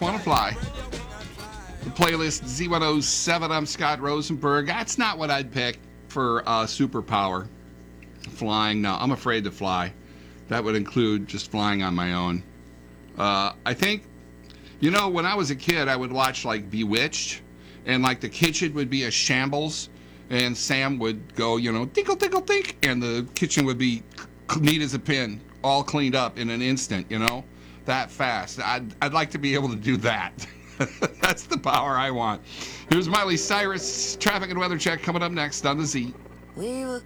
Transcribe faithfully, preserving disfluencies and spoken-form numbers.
want to fly. The playlist Z one oh seven. I'm Scott Rosenberg. That's not what I'd pick for uh, superpower. Flying, no. I'm afraid to fly. That would include just flying on my own. Uh, I think, you know, when I was a kid, I would watch, like, Bewitched, and, like, the kitchen would be a shambles, and Sam would go, you know, tinkle, tinkle, tink, and the kitchen would be neat as a pin, all cleaned up in an instant, you know, that fast. I'd, I'd like to be able to do that. That's the power I want. Here's Miley Cyrus, traffic and weather check coming up next on the Z. We were